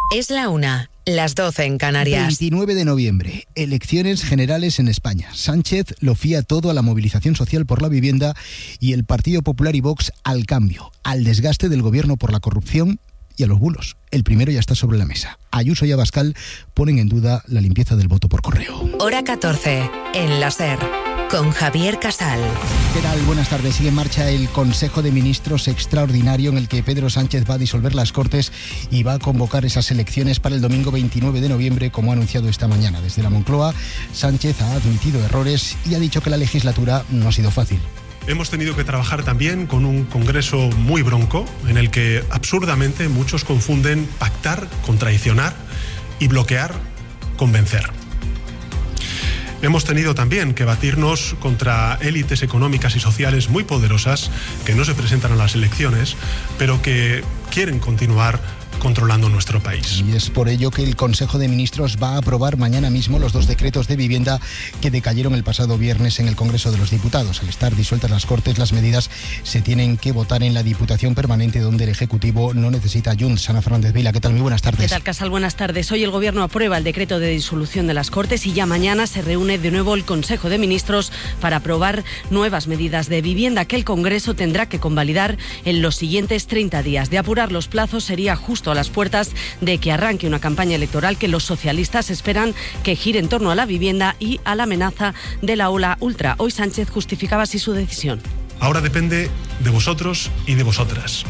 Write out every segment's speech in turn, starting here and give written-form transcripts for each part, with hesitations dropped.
Es la 1, las 12 en Canarias. 29 de noviembre, elecciones generales en España. Sánchez lo fía todo a la movilización social por la vivienda y el Partido Popular y Vox al cambio, al desgaste del gobierno por la corrupción y a los bulos. El primero ya está sobre la mesa. Ayuso y Abascal ponen en duda la limpieza del voto por correo. Hora 14, en la SER, con Javier Casal. ¿Qué tal? Buenas tardes. Sigue en marcha el Consejo de Ministros extraordinario en el que Pedro Sánchez va a disolver las Cortes y va a convocar esas elecciones para el domingo 29 de noviembre, como ha anunciado esta mañana. Desde la Moncloa, Sánchez ha admitido errores y ha dicho que la legislatura no ha sido fácil. Hemos tenido que trabajar también con un Congreso muy bronco, en el que absurdamente muchos confunden pactar con traicionar y bloquear con vencer. Hemos tenido también que batirnos contra élites económicas y sociales muy poderosas que no se presentan a las elecciones, pero que quieren continuar controlando nuestro país. Y es por ello que el Consejo de Ministros va a aprobar mañana mismo los 2 decretos de vivienda que decayeron el pasado viernes en el Congreso de los Diputados. Al estar disueltas las Cortes, las medidas se tienen que votar en la Diputación Permanente, donde el Ejecutivo no necesita Junts. Ana Fernández Vila, ¿qué tal? Muy buenas tardes. ¿Qué tal, Casal? Buenas tardes. Hoy el Gobierno aprueba el decreto de disolución de las Cortes y ya mañana se reúne de nuevo el Consejo de Ministros para aprobar nuevas medidas de vivienda que el Congreso tendrá que convalidar en los siguientes 30 días. De apurar los plazos, sería justo a las puertas de que arranque una campaña electoral que los socialistas esperan que gire en torno a la vivienda y a la amenaza de la ola ultra. Hoy Sánchez justificaba así su decisión. Ahora depende de vosotros y de vosotras.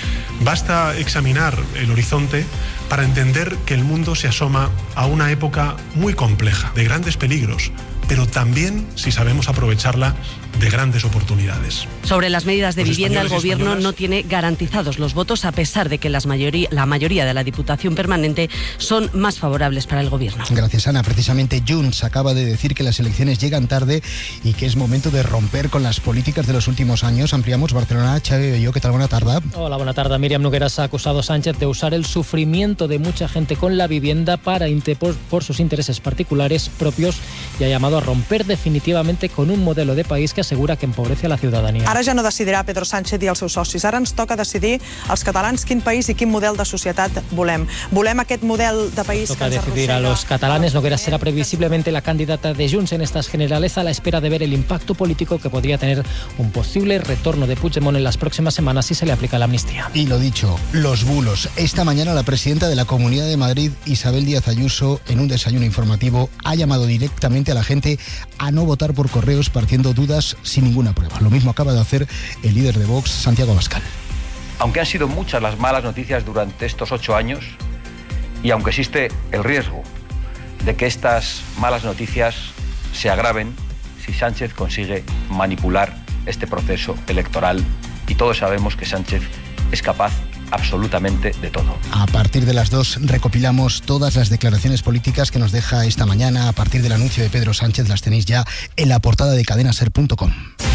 Basta examinar el horizonte para entender que el mundo se asoma a una época muy compleja, de grandes peligros, pero también, si sabemos aprovecharla, de grandes oportunidades. Sobre las medidas de vivienda, el Gobierno no tiene garantizados los votos, a pesar de que la mayoría de la Diputación Permanente son más favorables para el Gobierno. Gracias, Ana. Precisamente Junts acaba de decir que las elecciones llegan tarde y que es momento de romper con las políticas de los últimos años. Ampliamos Barcelona. Xavi Bello, ¿qué tal? Buena tarde. Hola, buena tarde. Míriam Nogueras ha acusado a Sánchez de usar el sufrimiento de mucha gente con la vivienda por sus intereses particulares propios y ha llamado a romper definitivamente con un modelo de país que asegura que empobrece a la ciudadanía. Ara ja no decidirà Pedro Sánchez i els seus socis. Ara ens toca decidir als catalans quin país i quin model de societat volem. Volem aquest model de país toca que ens decidir a los catalanes. Nogueras será previsiblemente la candidata de Junts en estas generales, a la espera de ver el impacto político que podría tener un posible retorno de Puigdemont en las próximas semanas si se le aplica la amnistía. Y lo dicho, los bulos. Esta mañana la presidenta de la Comunidad de Madrid, Isabel Díaz Ayuso, en un desayuno informativo, ha llamado directamente a la gente a no votar por correos partiendo dudas sin ninguna prueba. Lo mismo acaba de hacer el líder de Vox, Santiago Abascal. Aunque han sido muchas las malas noticias durante estos 8 años y aunque existe el riesgo de que estas malas noticias se agraven si Sánchez consigue manipular este proceso electoral, y todos sabemos que Sánchez es capaz absolutamente de todo. A partir de las 2 recopilamos todas las declaraciones políticas que nos deja esta mañana. A partir del anuncio de Pedro Sánchez las tenéis ya en la portada de cadenaser.com.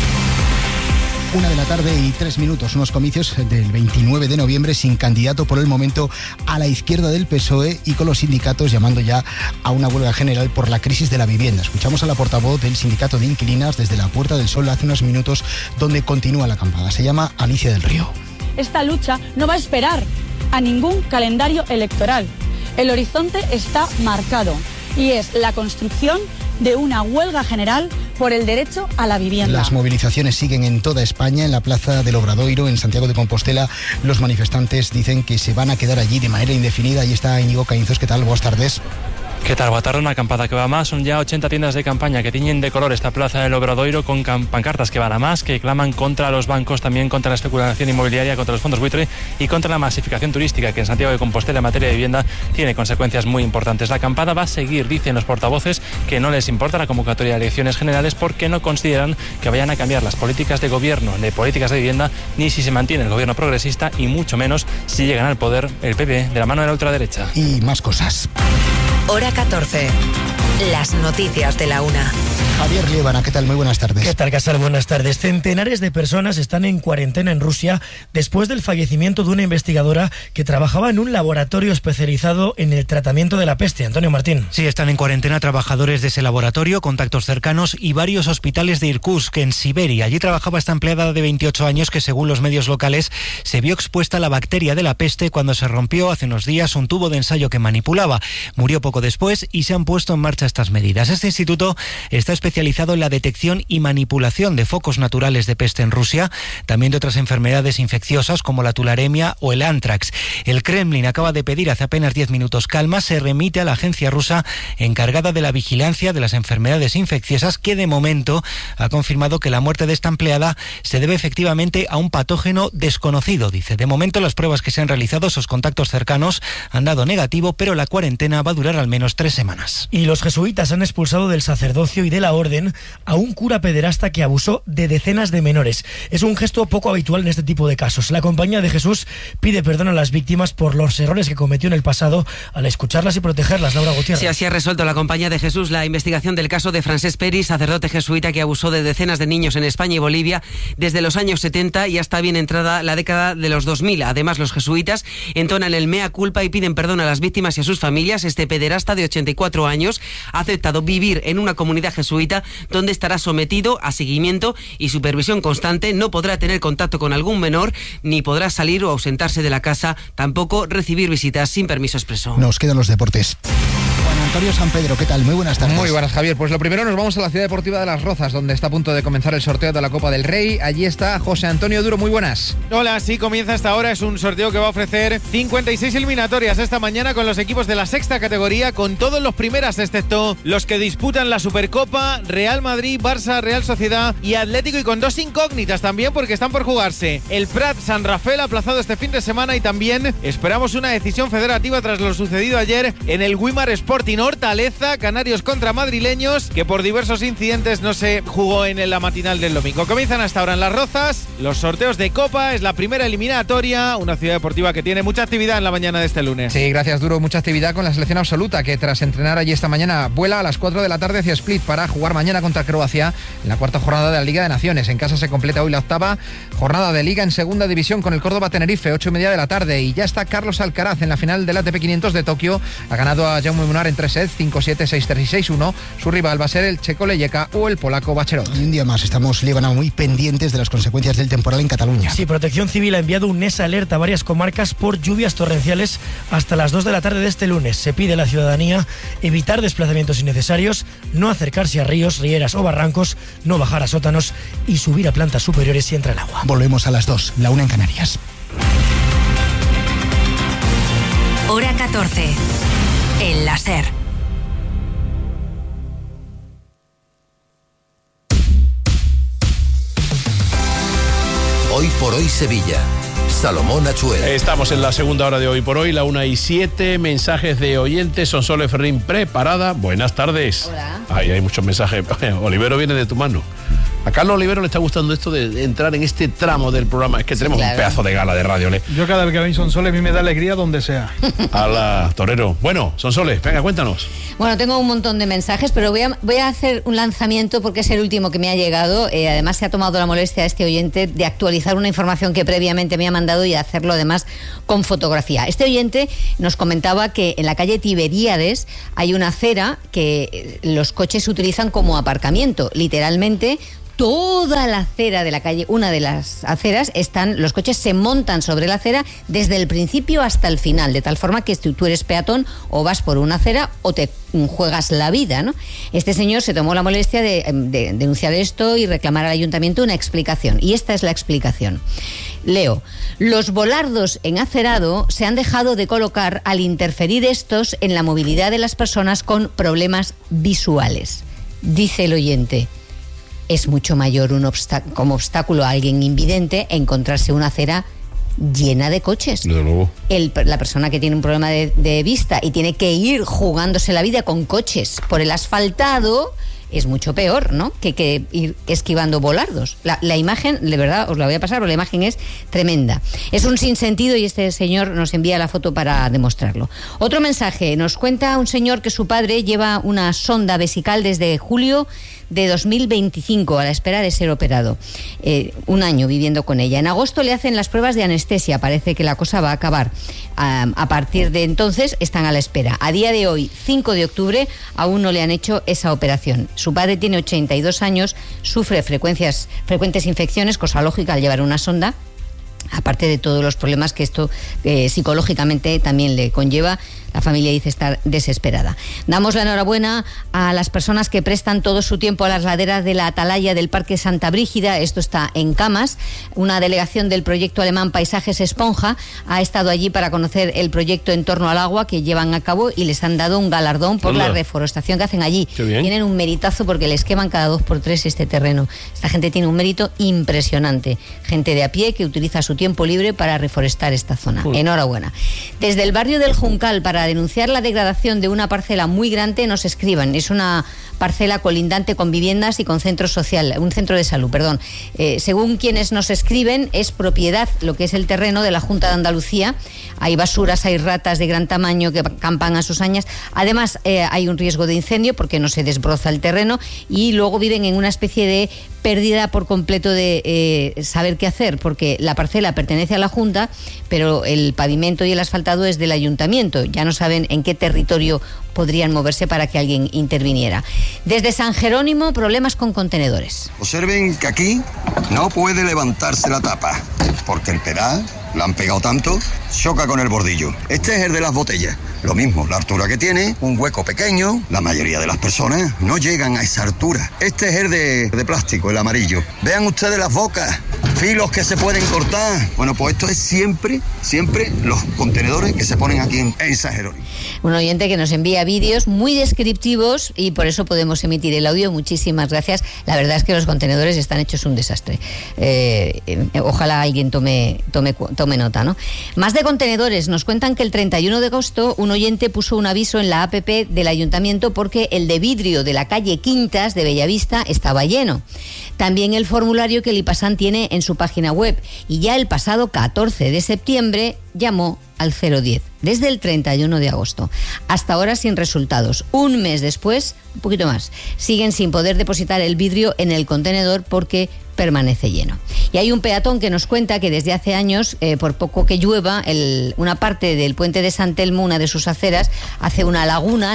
1:03 p.m, unos comicios del 29 de noviembre sin candidato por el momento a la izquierda del PSOE y con los sindicatos llamando ya a una huelga general por la crisis de la vivienda. Escuchamos a la portavoz del sindicato de inquilinas desde la Puerta del Sol hace unos minutos, donde continúa la acampada. Se llama Alicia del Río. Esta lucha no va a esperar a ningún calendario electoral. El horizonte está marcado y es la construcción de una huelga general por el derecho a la vivienda. Las movilizaciones siguen en toda España. En la Plaza del Obradoiro, en Santiago de Compostela, los manifestantes dicen que se van a quedar allí de manera indefinida. Ahí está Íñigo Caínzos. ¿Qué tal? Buenas tardes. ¿Qué tal? Boa tarde, una acampada que va más. Son ya 80 tiendas de campaña que tiñen de color esta Plaza del Obradoiro con pancartas que van a más, que claman contra los bancos, también contra la especulación inmobiliaria, contra los fondos buitre y contra la masificación turística que en Santiago de Compostela en materia de vivienda tiene consecuencias muy importantes. La acampada va a seguir, dicen los portavoces, que no les importa la convocatoria de elecciones generales porque no consideran que vayan a cambiar las políticas de gobierno, de políticas de vivienda, ni si se mantiene el gobierno progresista y mucho menos si llegan al poder el PP de la mano de la ultraderecha. Y más cosas. Hora 14. Las noticias de la 1. Javier Liébana, ¿qué tal? Muy buenas tardes. ¿Qué tal, Casal? Buenas tardes. Centenares de personas están en cuarentena en Rusia después del fallecimiento de una investigadora que trabajaba en un laboratorio especializado en el tratamiento de la peste. Antonio Martín. Sí, están en cuarentena trabajadores de ese laboratorio, contactos cercanos y varios hospitales de Irkutsk, en Siberia. Allí trabajaba esta empleada de 28 años que, según los medios locales, se vio expuesta a la bacteria de la peste cuando se rompió hace unos días un tubo de ensayo que manipulaba. Murió poco después y se han puesto en marcha estas medidas. Este instituto está especializado en la detección y manipulación de focos naturales de peste en Rusia, también de otras enfermedades infecciosas como la tularemia o el antrax. El Kremlin acaba de pedir hace apenas 10 minutos calma, se remite a la agencia rusa encargada de la vigilancia de las enfermedades infecciosas, que de momento ha confirmado que la muerte de esta empleada se debe efectivamente a un patógeno desconocido. Dice, de momento las pruebas que se han realizado, esos contactos cercanos, han dado negativo, pero la cuarentena va a durar al menos 3 semanas. Y los jesuitas han expulsado del sacerdocio y de la orden a un cura pederasta que abusó de decenas de menores. Es un gesto poco habitual en este tipo de casos. La Compañía de Jesús pide perdón a las víctimas por los errores que cometió en el pasado al escucharlas y protegerlas. Laura Gutiérrez. Sí, así ha resuelto la Compañía de Jesús la investigación del caso de Francesc Peris, sacerdote jesuita que abusó de decenas de niños en España y Bolivia desde los años 70 y hasta bien entrada la década de los 2000. Además, los jesuitas entonan el mea culpa y piden perdón a las víctimas y a sus familias. Este pederasta de 84 años ha aceptado vivir en una comunidad jesuita donde estará sometido a seguimiento y supervisión constante. No podrá tener contacto con algún menor, ni podrá salir o ausentarse de la casa, tampoco recibir visitas sin permiso expreso. Nos quedan los deportes. Juan Antonio San Pedro, ¿qué tal? Muy buenas tardes. Muy buenas, Javier. Pues lo primero, nos vamos a la Ciudad Deportiva de Las Rozas, donde está a punto de comenzar el sorteo de la Copa del Rey. Allí está José Antonio Duro. Muy buenas. Hola, sí, comienza hasta ahora. Es un sorteo que va a ofrecer 56 eliminatorias esta mañana con los equipos de la sexta categoría, con todos los primeras, excepto los que disputan la Supercopa: Real Madrid, Barça, Real Sociedad y Atlético, y con 2 incógnitas también porque están por jugarse. El Prat San Rafael, aplazado este fin de semana, y también esperamos una decisión federativa tras lo sucedido ayer en el Wimar Sporting. Hortaleza, Canarios contra madrileños, que por diversos incidentes no se jugó en la matinal del domingo. Comienzan hasta ahora en Las Rozas los sorteos de Copa. Es la primera eliminatoria, una ciudad deportiva que tiene mucha actividad en la mañana de este lunes. Sí, gracias, Duro. Mucha actividad con la selección absoluta, que tras entrenar allí esta mañana vuela a las 4 de la tarde hacia Split para jugar mañana contra Croacia en la 4ª jornada de la Liga de Naciones. En casa se completa hoy la 8ª jornada de Liga en segunda división con el Córdoba Tenerife, 8:30 de la tarde. Y ya está Carlos Alcaraz en la final del ATP 500 de Tokio. Ha ganado a Jaume Munar en 3 sets, 5-7, 6-3 y 6-1. Su rival va a ser el checo Leyeka o el polaco Bachelot. Y un día más estamos, Líbana, muy pendientes de las consecuencias del temporal en Cataluña. Sí, Protección Civil ha enviado un NES Alert a varias comarcas por lluvias torrenciales hasta las 2 de la tarde de este lunes. Se pide a la ciudadanía evitar desplazamientos innecesarios, no acercarse a ríos, rieras o barrancos, no bajar a sótanos y subir a plantas superiores si entra el agua. Volvemos a las 2, la 1 en Canarias. Hora 14. El láser. Hoy por hoy Sevilla. Salomón Achuel. Estamos en la segunda hora de Hoy por Hoy, la 1:07. Mensajes de oyentes. Sonsoles Ferrín preparada. Buenas tardes. Hola. Ahí hay muchos mensajes. Olivero viene de tu mano. A Carlos Olivero le está gustando esto de entrar en este tramo del programa. Es que tenemos un pedazo de gala de radio. Yo cada vez que ven Sonsoles a mí me da alegría donde sea. Ala, torero. Bueno, Sonsoles, venga, cuéntanos. Bueno, tengo un montón de mensajes, pero voy a hacer un lanzamiento porque es el último que me ha llegado. Además, se ha tomado la molestia este oyente de actualizar una información que previamente me ha mandado y hacerlo además con fotografía. Este oyente nos comentaba que en la calle Tiberíades hay una acera que los coches utilizan como aparcamiento. Literalmente, toda la acera de la calle, una de las aceras, los coches se montan sobre la acera desde el principio hasta el final, de tal forma que si tú eres peatón o vas por una acera o te juegas la vida, ¿no? Este señor se tomó la molestia de denunciar esto y reclamar al ayuntamiento una explicación. Y esta es la explicación. Leo: los volardos en acerado se han dejado de colocar al interferir estos en la movilidad de las personas con problemas visuales. Dice el oyente: es mucho mayor como obstáculo a alguien invidente encontrarse una acera llena de coches. Desde luego. La persona que tiene un problema de vista y tiene que ir jugándose la vida con coches por el asfaltado es mucho peor, ¿no?, que ir esquivando volardos. La imagen, de verdad, os la voy a pasar, pero la imagen es tremenda. Es un sinsentido y este señor nos envía la foto para demostrarlo. Otro mensaje, nos cuenta un señor que su padre lleva una sonda vesical desde julio de 2025 a la espera de ser operado. Un año viviendo con ella. En agosto le hacen las pruebas de anestesia. Parece que la cosa va a acabar. A partir de entonces están a la espera. A día de hoy, 5 de octubre, aún no le han hecho esa operación. Su padre tiene 82 años, sufre frecuentes infecciones, cosa lógica al llevar una sonda, aparte de todos los problemas que esto psicológicamente también le conlleva. La familia dice estar desesperada. Damos la enhorabuena a las personas que prestan todo su tiempo a las laderas de la atalaya del Parque Santa Brígida. Esto está en Camas. Una delegación del proyecto alemán Paisajes Esponja ha estado allí para conocer el proyecto en torno al agua que llevan a cabo y les han dado un galardón por la reforestación que hacen allí. Tienen un meritazo porque les queman cada 2x3 este terreno. Esta gente tiene un mérito impresionante. Gente de a pie que utiliza su tiempo libre para reforestar esta zona. Enhorabuena. Desde el barrio del Juncal, para denunciar la degradación de una parcela muy grande, nos escriban. Es una parcela colindante con viviendas y con un centro de salud, perdón. Según quienes nos escriben, es propiedad, lo que es el terreno, de la Junta de Andalucía. Hay basuras, hay ratas de gran tamaño que campan a sus añas. Además, hay un riesgo de incendio porque no se desbroza el terreno y luego viven en una especie de pérdida por completo de saber qué hacer, porque la parcela pertenece a la Junta, pero el pavimento y el asfaltado es del Ayuntamiento. Ya no saben en qué territorio podrían moverse para que alguien interviniera. Desde San Jerónimo, problemas con contenedores. Observen que aquí no puede levantarse la tapa, porque el pedal, la han pegado tanto, choca con el bordillo. Este es el de las botellas. Lo mismo, la altura que tiene, un hueco pequeño. La mayoría de las personas no llegan a esa altura. Este es el de plástico, el amarillo. Vean ustedes las bocas, filos que se pueden cortar. Bueno, pues esto es siempre los contenedores que se ponen aquí en San Jerónimo. Un oyente que nos envía vídeos muy descriptivos y por eso podemos emitir el audio. Muchísimas gracias. La verdad es que los contenedores están hechos un desastre. Ojalá alguien tome nota, ¿no? Más de contenedores. Nos cuentan que el 31 de agosto un oyente puso un aviso en la APP del Ayuntamiento porque el de vidrio de la calle Quintas de Bellavista estaba lleno. También el formulario que el IPASAN tiene en su página web. Y ya el pasado 14 de septiembre llamó al 010, desde el 31 de agosto. Hasta ahora sin resultados. Un mes después, un poquito más, siguen sin poder depositar el vidrio en el contenedor porque permanece lleno. Y hay un peatón que nos cuenta que desde hace años, por poco que llueva, una parte del puente de San Telmo, una de sus aceras, hace una laguna,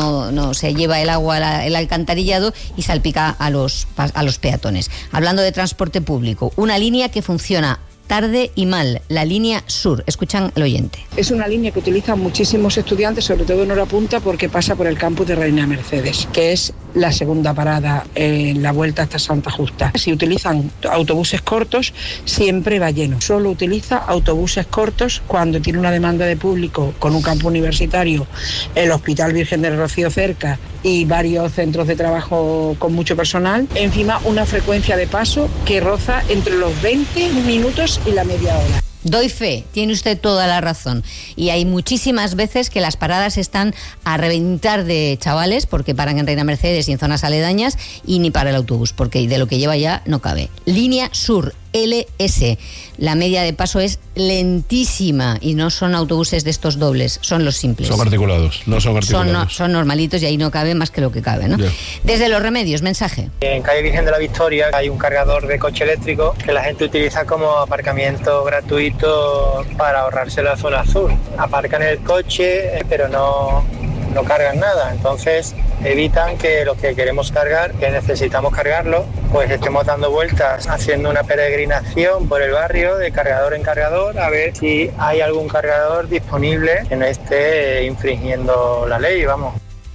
no se lleva el agua, el alcantarillado y salpica a los peatones. Hablando de transporte público, una línea que funciona tarde y mal, la línea sur. Escuchan al oyente. Es una línea que utilizan muchísimos estudiantes, sobre todo en hora punta, porque pasa por el campus de Reina Mercedes, que es la segunda parada en la vuelta hasta Santa Justa. Si utilizan autobuses cortos, siempre va lleno. Solo utiliza autobuses cortos cuando tiene una demanda de público con un campo universitario, el Hospital Virgen del Rocío cerca y varios centros de trabajo con mucho personal. Encima, una frecuencia de paso que roza entre los 20 minutos y la media hora. Doy fe, tiene usted toda la razón. Y hay muchísimas veces que las paradas están a reventar de chavales porque paran en Reina Mercedes y en zonas aledañas y ni para el autobús, porque de lo que lleva ya no cabe. Línea Sur, LS. La media de paso es lentísima y no son autobuses de estos dobles, son los simples. Son articulados, no son articulados. Son normalitos y ahí no cabe más que lo que cabe, ¿no? Yeah. Desde Los Remedios, mensaje. En calle Virgen de la Victoria hay un cargador de coche eléctrico que la gente utiliza como aparcamiento gratuito para ahorrarse la zona azul. Aparcan el coche, pero no cargan nada, entonces evitan que los que queremos cargar, que necesitamos cargarlo, pues estemos dando vueltas, haciendo una peregrinación por el barrio de cargador en cargador, a ver si hay algún cargador disponible que no esté infringiendo la ley, vamos.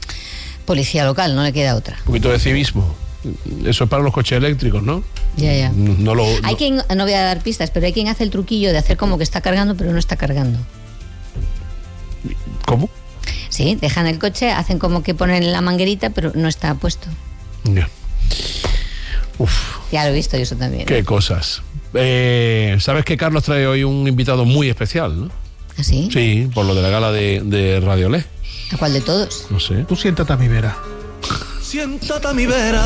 Policía local, no le queda otra. Un poquito de civismo. Eso es para los coches eléctricos, ¿no? Ya. Hay quien, no voy a dar pistas, pero hay quien hace el truquillo de hacer como que está cargando, pero no está cargando. ¿Cómo? Sí, dejan el coche, hacen como que ponen la manguerita, pero no está puesto. Ya. Ya lo he visto yo eso también. Qué cosas. ¿Sabes que Carlos trae hoy un invitado muy especial, no? ¿Ah, sí? Sí, por lo de la gala de Radio Lé. ¿A cuál de todos? No sé. Tú siéntate a mi vera. Siéntate a mi vera.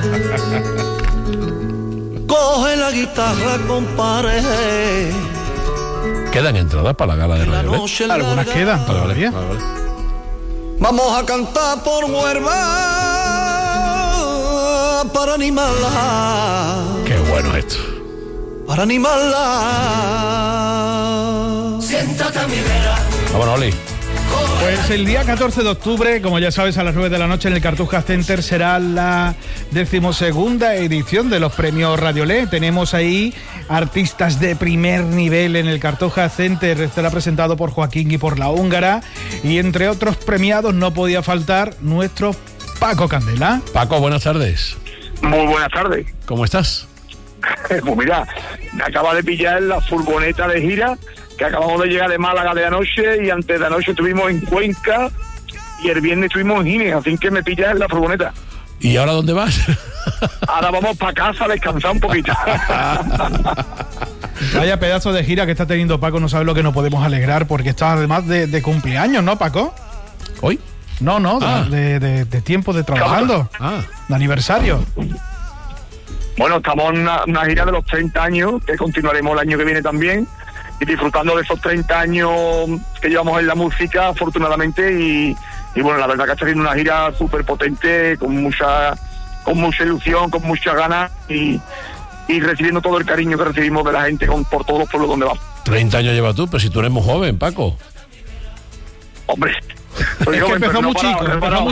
Coge la guitarra, compadre. ¿Quedan entradas para la gala de Radio Lé? Algunas quedan todavía. Vamos a cantar por Huelva. para animarla. Qué bueno esto. Para animarla. Siéntate a mi vera. Vámonos, Oli. Pues el día 14 de octubre, como ya sabes, a las 9 de la noche en el Cartuja Center será la 12ª edición de los premios Radiolé. Tenemos ahí artistas de primer nivel en el Cartuja Center. Estará presentado por Joaquín y por La Húngara. Y entre otros premiados no podía faltar nuestro Paco Candela. Paco, buenas tardes. Muy buenas tardes. ¿Cómo estás? Pues mira, me acaba de pillar la furgoneta de gira, que acabamos de llegar de Málaga de anoche, y antes de anoche estuvimos en Cuenca y el viernes estuvimos en Gine, así que me pillas en la furgoneta. ¿Y ahora dónde vas? Ahora vamos para casa a descansar un poquito. Vaya pedazo de gira que está teniendo Paco, no sabes lo que nos podemos alegrar, porque está además de cumpleaños, ¿no, Paco? ¿Hoy? No, de tiempo de trabajando, de aniversario. Bueno, estamos en una gira de los 30 años, que continuaremos el año que viene también, y disfrutando de esos 30 años que llevamos en la música, afortunadamente, y bueno, la verdad que está haciendo una gira súper potente, con mucha ilusión, con muchas ganas, y recibiendo todo el cariño que recibimos de la gente por todos los pueblos donde vamos. 30 años llevas tú, pero si tú eres muy joven, Paco. Hombre... Es que empezó muy chico,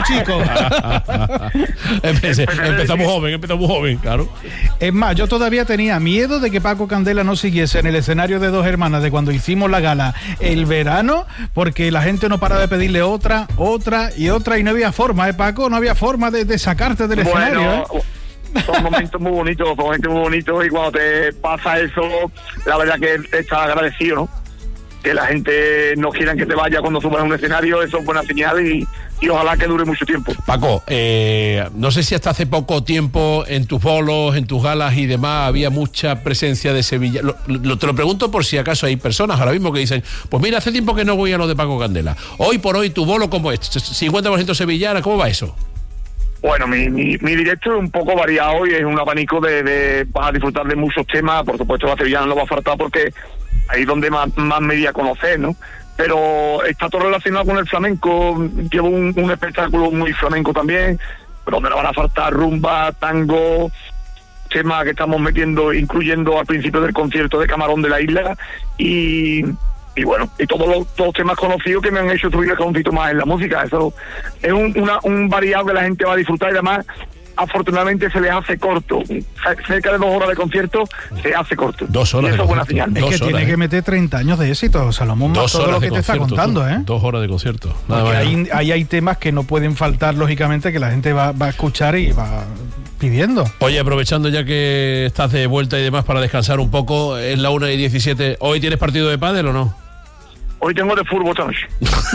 Empezamos joven, claro. Es más, yo todavía tenía miedo de que Paco Candela no siguiese en el escenario de Dos Hermanas de cuando hicimos la gala el verano, porque la gente no paraba de pedirle otra, y no había forma, Paco, no había forma de sacarte del escenario, Son momentos muy bonitos, y cuando te pasa eso, la verdad que estás agradecido, ¿no? Que la gente no quiera que te vaya cuando subas a un escenario, eso es buena señal, y ojalá que dure mucho tiempo. Paco, no sé si hasta hace poco tiempo en tus bolos, en tus galas y demás había mucha presencia de Sevilla. Te lo pregunto por si acaso hay personas ahora mismo que dicen, pues mira, hace tiempo que no voy a lo de Paco Candela. Hoy por hoy, tu bolo, ¿cómo es? ¿50% sevillana? ¿Cómo va eso? Bueno, mi directo es un poco variado y es un abanico vas a disfrutar de muchos temas. Por supuesto, la sevillana no va a faltar porque ahí es donde más me di a conocer, ¿no? Pero está todo relacionado con el flamenco. Llevo un espectáculo muy flamenco también, donde no van a faltar rumba, tango, temas que estamos incluyendo al principio del concierto de Camarón de la Isla, y bueno, y todos los temas conocidos que me han hecho subir un poquito más en la música. Eso es un variado que la gente va a disfrutar, y además afortunadamente se les hace corto. Cerca de 2 horas de concierto se hace corto. 2 horas. Y eso es buena señal. Es que tiene que meter 30 años de éxito, Salomón, más todo lo que te está contando, 2 horas de concierto. Porque hay temas que no pueden faltar, lógicamente, que la gente va a escuchar y va pidiendo. Oye, aprovechando ya que estás de vuelta y demás para descansar un poco, es la 1:17. ¿Hoy tienes partido de pádel o no? Hoy tengo de fútbol esta noche.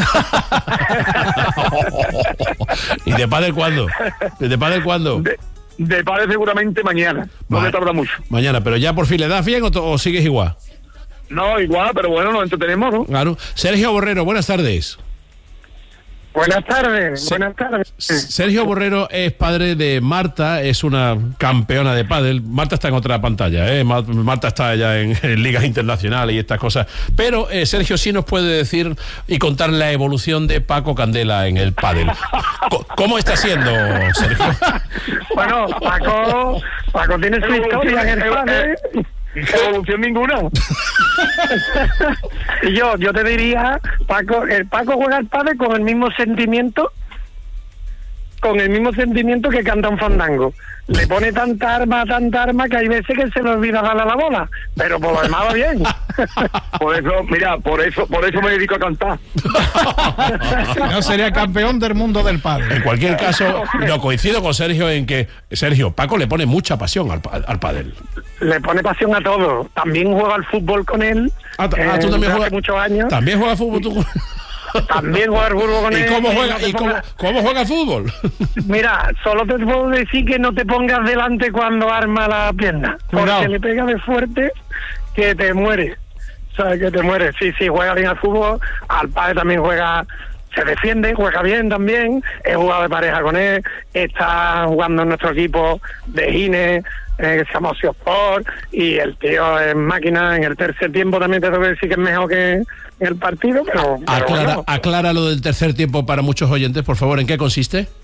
¿Y de pádel cuándo? ¿De pádel cuándo? De pádel seguramente mañana. No me tarda mucho. Mañana, pero ya por fin le das bien o sigues igual. No, igual, pero bueno, nos entretenemos, ¿no? Claro. Sergio Borrero, buenas tardes. Buenas tardes, buenas tardes. Sergio Borrero es padre de Marta, es una campeona de pádel. Marta está en otra pantalla, Marta está ya en ligas internacionales y estas cosas. Pero Sergio sí nos puede decir y contar la evolución de Paco Candela en el pádel. ¿Cómo está siendo, Sergio? Bueno, Paco tiene su historia en el pádel. Evolución ninguna. Y yo te diría, el Paco juega al pádel con el mismo sentimiento que canta un fandango. Le pone tanta arma que hay veces que se le olvida darle a la bola, pero por lo demás va bien. Por eso me dedico a cantar. No, sería campeón del mundo del pádel. En cualquier caso, no coincido con Sergio en que Paco le pone mucha pasión al pádel. Le pone pasión a todo. También juega al fútbol con él. Tú también juegas. Muchos años. También juega fútbol tú. También juega al fútbol con él. ¿Cómo juega el fútbol? Mira, solo te puedo decir que no te pongas delante cuando arma la pierna. Porque le pega de fuerte que te muere. ¿Sabes? Que te muere. Sí, juega bien al fútbol. Al pádel también juega, se defiende, juega bien también. He jugado de pareja con él. Está jugando en nuestro equipo de Gine, que se llama Ociosport, y el tío es máquina. En el tercer tiempo también te tengo que decir que es mejor que en el partido, pero aclara lo del tercer tiempo para muchos oyentes, por favor. ¿En qué consiste?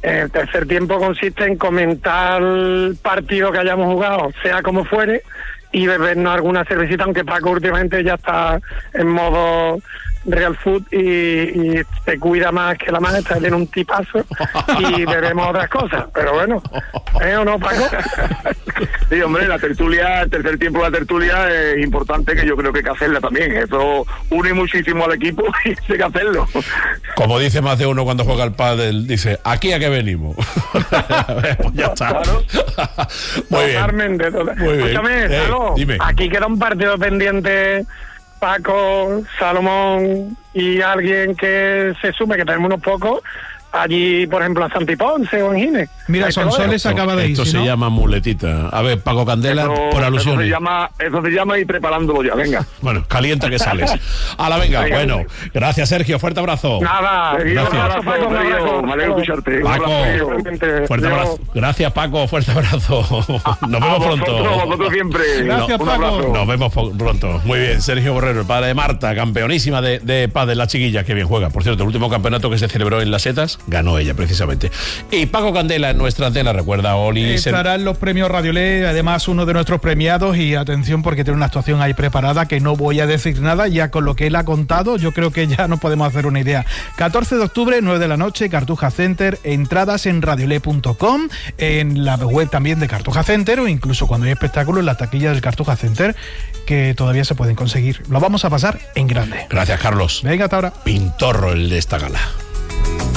El tercer tiempo consiste en comentar el partido que hayamos jugado, sea como fuere, y bebernos alguna cervecita, aunque Paco últimamente ya está en modo Real Food y se cuida más que la maestra, tiene un tipazo y bebemos otras cosas, pero bueno, ¿o no, Paco? Sí, hombre, la tertulia, el tercer tiempo de la tertulia es importante, que yo creo que hay que hacerla también. Eso une muchísimo al equipo y hay que hacerlo. Como dice más de uno cuando juega al pádel, dice, ¿aquí a qué venimos? Pues ya está. Claro. Muy bien. Totalmente. Muy bien. Escúchame, Salo, dime. aquí queda un partido pendiente, Paco, Salomón y alguien que se sume, que tenemos unos pocos, allí, por ejemplo, a Santi Ponce o en Gine. Mira, Sonsoles acaba de ir. Esto se llama muletita. A ver, Paco Candela, Eso, por alusiones. Eso se llama ir preparándolo ya, venga. Bueno, calienta que sales. A la venga, bueno. Gracias, Sergio, fuerte abrazo. Nada, gracias. Un abrazo, me alegro de escucharte. Paco, fuerte abrazo. Gracias, Paco, fuerte abrazo. Nos vemos pronto. Vosotros siempre. Gracias, Un Paco. abrazo. Nos vemos pronto. Muy bien, Sergio Borrero, el padre de Marta, campeonísima de pádel, la chiquilla, que bien juega. Por cierto, el último campeonato que se celebró en Las Setas, ganó ella precisamente. Y Paco Candela en nuestra antena, recuerda, Oli. Estarán los premios Radiolé, además uno de nuestros premiados, y atención porque tiene una actuación ahí preparada que no voy a decir nada, ya con lo que él ha contado, yo creo que ya nos podemos hacer una idea. 14 de octubre, 9 de la noche, Cartuja Center, entradas en radiolé.com, en la web también de Cartuja Center, o incluso cuando hay espectáculos en la taquilla del Cartuja Center, que todavía se pueden conseguir. Lo vamos a pasar en grande. Gracias, Carlos. Venga, hasta ahora. Pintorro el de esta gala.